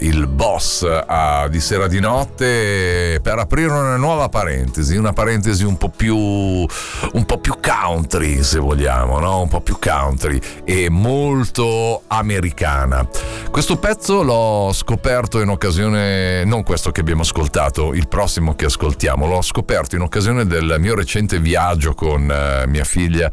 il boss di Sera di Notte, per aprire una nuova parentesi, una parentesi un po' più country, se vogliamo, no? Un po' più country e molto americana. Questo pezzo l'ho scoperto in occasione, non questo che abbiamo ascoltato, il prossimo che ascoltiamo, l'ho scoperto in occasione del mio recente viaggio con mia figlia